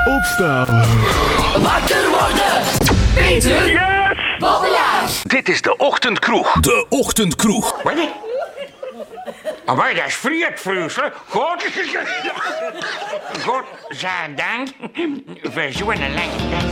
Opstaan. Wakker worden! Peter! Yes! Bobbelaar! Dit is de Ochtendkroeg. De Ochtendkroeg. Wat? Maar dat is vreedvroesel. Godzijdank voor zo'n lange dag.